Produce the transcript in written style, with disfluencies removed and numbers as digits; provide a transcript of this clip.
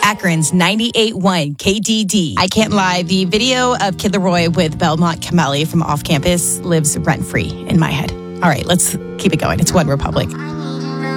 Akron's 98.1 KDD. I can't lie, the video of Kid Laroi with Belmont Kamali from off campus lives rent-free in my head. All right, let's keep it going. It's One Republic.